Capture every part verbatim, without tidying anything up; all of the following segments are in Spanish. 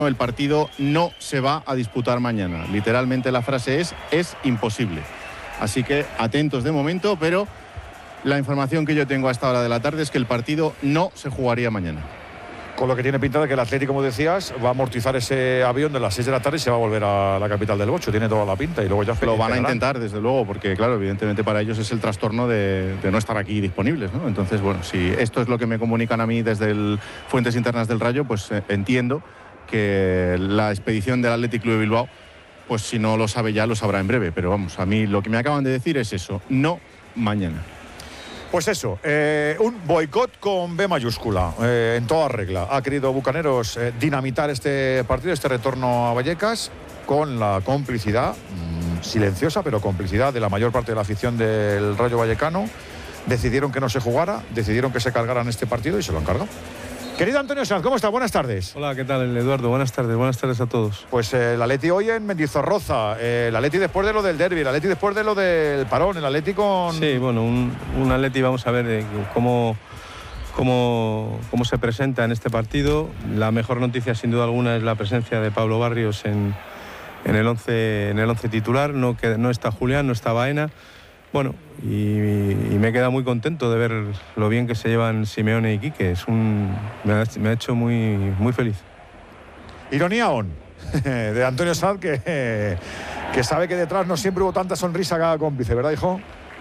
El partido no se va a disputar mañana. Literalmente la frase es, es imposible. Así que atentos de momento, pero la información que yo tengo a esta hora de la tarde es que el partido no se jugaría mañana. Con lo que tiene pinta de que el Atlético, como decías, va a amortizar ese avión de las seis de la tarde y se va a volver a la capital del Bocho. Tiene toda la pinta y luego ya... Lo van a intentar, desde luego, porque claro, evidentemente para ellos es el trastorno de, de no estar aquí disponibles, ¿no? Entonces, bueno, si esto es lo que me comunican a mí desde el Fuentes Internas del Rayo, pues eh, entiendo que la expedición del Athletic Club de Bilbao, pues si no lo sabe ya, lo sabrá en breve. Pero vamos, a mí lo que me acaban de decir es eso, no mañana. Pues eso, eh, un boicot con B mayúscula, eh, en toda regla. Ha querido Bucaneros eh, dinamitar este partido, este retorno a Vallecas, con la complicidad, mmm, silenciosa, pero complicidad de la mayor parte de la afición del Rayo Vallecano. Decidieron que no se jugara, decidieron que se cargaran este partido y se lo han cargado. Querido Antonio Sanz, ¿cómo está? Buenas tardes. Hola, ¿qué tal, Eduardo? Buenas tardes, buenas tardes a todos. Pues eh, el Atleti hoy en Mendizorroza, eh, el Atleti después de lo del derbi, el Atleti después de lo del parón, el Atleti con... Sí, bueno, un, un Atleti, vamos a ver eh, cómo, cómo, cómo se presenta en este partido. La mejor noticia, sin duda alguna, es la presencia de Pablo Barrios en, en el once en el once titular. No, que, no está Julián, no está Baena. Bueno, y, y me he quedado muy contento de ver lo bien que se llevan Simeone y Quique. Es un, me, ha, me ha hecho muy, muy feliz. Ironía on, de Antonio Sanz, que, que sabe que detrás no siempre hubo tanta sonrisa cada cómplice, ¿verdad, hijo?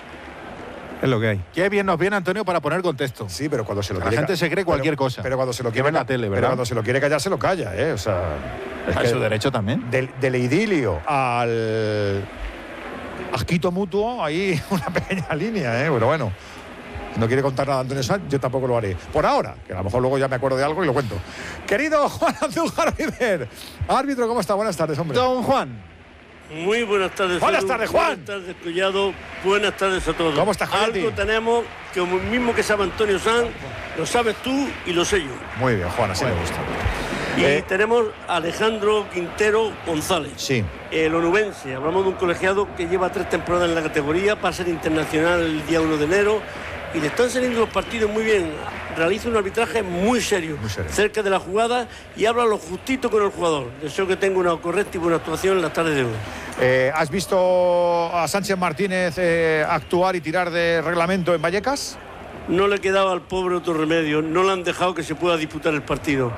Es lo que hay. Qué bien nos viene, Antonio, para poner contexto. Sí, pero cuando se lo la quiere... La gente se cree cualquier pero, cosa. Pero cuando se lo quiere... en la tele, ¿verdad? Pero cuando se lo quiere callar, se lo calla, ¿eh? O sea... Es que, su derecho también. Del, del idilio al... asquito mutuo, ahí una pequeña línea, ¿eh? Pero bueno, no quiere contar nada Antonio Sanz, yo tampoco lo haré. Por ahora, que a lo mejor luego ya me acuerdo de algo y lo cuento. Querido Juan Andújar River, árbitro, ¿cómo está? Buenas tardes, hombre. Don Juan. Muy buenas tardes. Buenas Edu. tardes, Juan. Buenas tardes, Collado. Buenas tardes a todos. ¿Cómo estás, Juan? Algo tenemos que como mismo que sabe Antonio Sanz, lo sabes tú y lo sé yo. Muy bien, Juan, así bueno. me gusta. Y eh, tenemos a Alejandro Quintero González, sí. el onubense. Hablamos de un colegiado que lleva tres temporadas en la categoría, para ser internacional el día uno de enero, y le están saliendo los partidos muy bien. Realiza un arbitraje muy serio, muy serio, cerca de la jugada, y habla lo justito con el jugador. Deseo que tenga una correcta y buena actuación en la tarde de hoy. Eh, ¿Has visto a Sánchez Martínez eh, actuar y tirar de reglamento en Vallecas? No le quedaba al pobre otro remedio, no le han dejado que se pueda disputar el partido.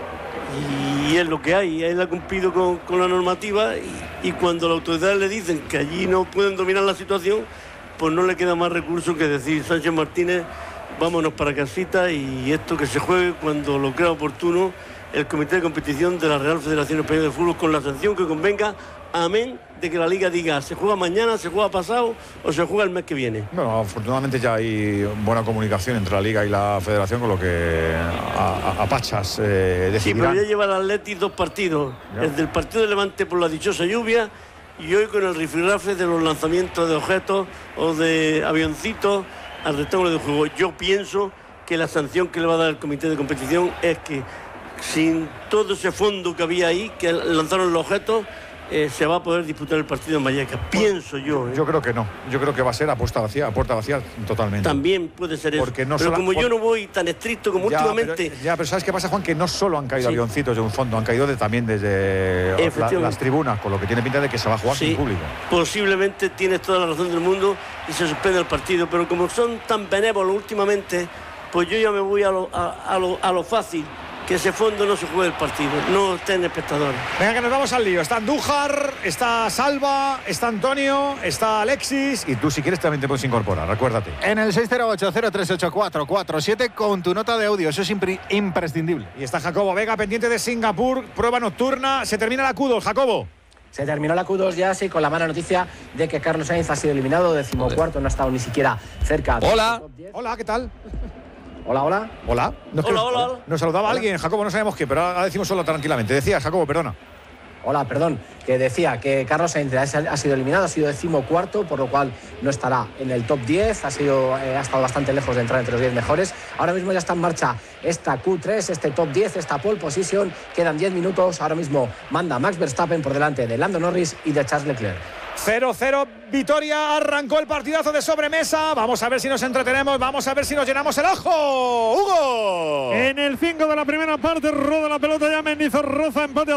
Y es lo que hay, él ha cumplido con, con la normativa y, y cuando las autoridades le dicen que allí no pueden dominar la situación, pues no le queda más recurso que decir: Sánchez Martínez, vámonos para casita y esto que se juegue cuando lo crea oportuno el Comité de Competición de la Real Federación Española de Fútbol, con la sanción que convenga, amén de que la Liga diga se juega mañana, se juega pasado o se juega el mes que viene. Bueno, afortunadamente ya hay buena comunicación entre la Liga y la Federación, con lo que a, a, a Pachas eh, decidirán. Sí, pero ya lleva el Atleti dos partidos, ya. El del partido de Levante por la dichosa lluvia y hoy con el rifirrafe de los lanzamientos de objetos o de avioncitos al rectángulo de juego. Yo pienso que la sanción que le va a dar el Comité de Competición es que sin todo ese fondo que había ahí, que lanzaron los objetos, Eh, se va a poder disputar el partido en Vallecas, pienso yo. ¿eh? Yo creo que no, yo creo que va a ser a puerta vacía, a puerta vacía totalmente. También puede ser eso, porque no pero sola, como por... yo no voy tan estricto como ya, últimamente... Pero, ya, pero ¿sabes qué pasa, Juan? Que no solo han caído sí. avioncitos de un fondo, han caído de, también desde la, las tribunas, con lo que tiene pinta de que se va a jugar sí. sin público. Posiblemente tienes toda la razón del mundo y se suspende el partido, pero como son tan benévolos últimamente, pues yo ya me voy a lo, a, a lo, a lo fácil. Que ese fondo no se juegue el partido, no estén espectadores. Venga, que nos vamos al lío. Está Andújar, está Salva, está Antonio, está Alexis y tú si quieres también te puedes incorporar, recuérdate. En el seis cero ocho cero tres ocho cuatro cuatro siete con tu nota de audio, eso es impri- imprescindible. Y está Jacobo Vega pendiente de Singapur, prueba nocturna, se termina la Q dos, Jacobo. Se terminó la Q dos ya, sí, con la mala noticia de que Carlos Sainz ha sido eliminado, decimocuarto, no ha estado ni siquiera cerca. Hola, hola, ¿qué tal? Hola, hola. Hola. Nos, hola, hola, hola. Nos saludaba hola. alguien, Jacobo, no sabemos qué, pero ahora decimos solo tranquilamente. Decía, Jacobo, perdona. Hola, perdón, que decía que Carlos Sainz ha sido eliminado, ha sido decimocuarto, por lo cual no estará en el top diez, ha, sido, eh, ha estado bastante lejos de entrar entre los diez mejores. Ahora mismo ya está en marcha esta Q tres, este top diez, esta pole position. Quedan diez minutos, ahora mismo manda Max Verstappen por delante de Lando Norris y de Charles Leclerc. cero cero, Vitoria, arrancó el partidazo de sobremesa. Vamos a ver si nos entretenemos, vamos a ver si nos llenamos el ojo. ¡Hugo! En el cinco de la primera parte, roda la pelota ya Mendizorroza, empate